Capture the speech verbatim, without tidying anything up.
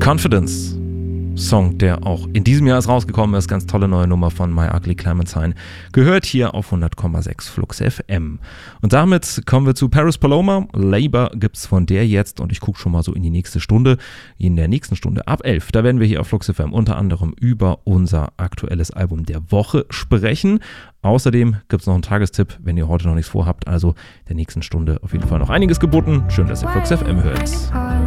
Confidence. Song, der auch in diesem Jahr ist rausgekommen ist. Ganz tolle neue Nummer von My Ugly Clementine. Gehört hier auf hundert Komma sechs Flux F M. Und damit kommen wir zu Paris Paloma. Labor gibt's von der jetzt und ich gucke schon mal so in die nächste Stunde. In der nächsten Stunde ab elf, da werden wir hier auf Flux F M unter anderem über unser aktuelles Album der Woche sprechen. Außerdem gibt's noch einen Tagestipp, wenn ihr heute noch nichts vorhabt. Also der nächsten Stunde auf jeden Fall noch einiges geboten. Schön, dass ihr Flux F M hört.